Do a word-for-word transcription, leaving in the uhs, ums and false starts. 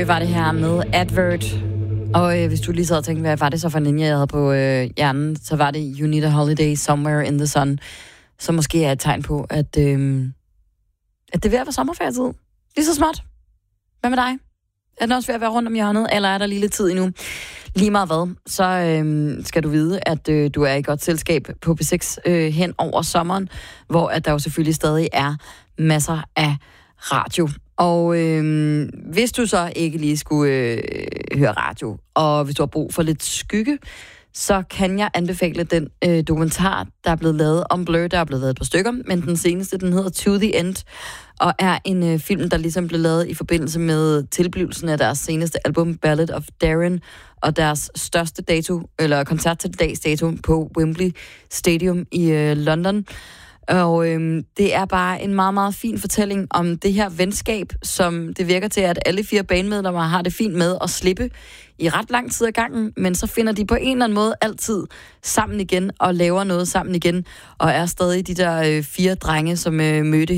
Blur var det her med Advert. Og øh, hvis du lige sad og tænkte, hvad var det så for en linje, jeg havde på øh, hjernen, så var det You Need a Holiday Somewhere in the Sun, som måske er et tegn på, at, øh, at det er ved at være sommerferietid. Lige så småt. Hvad med dig? Er den også ved at være rundt om hjørnet, eller er der lige lidt tid endnu? Lige meget hvad, så øh, skal du vide, at øh, du er i godt selskab på P seks øh, hen over sommeren, hvor at der jo selvfølgelig stadig er masser af radio. Og øh, hvis du så ikke lige skulle øh, høre radio, og hvis du har brug for lidt skygge, så kan jeg anbefale den øh, dokumentar, der er blevet lavet om Blur. Der er blevet lavet et par stykker, men den seneste, den hedder To The End, og er en øh, film, der ligesom blev lavet i forbindelse med tilblivelsen af deres seneste album, Ballad of Darren, og deres største dato, eller koncert til dags dato på Wembley Stadium i øh, London. Og øhm, det er bare en meget, meget fin fortælling om det her venskab, som det virker til, at alle fire bandmedlemmer har det fint med at slippe i ret lang tid ad gangen, men så finder de på en eller anden måde altid sammen igen og laver noget sammen igen, og er stadig de der øh, fire drenge, som øh, mødte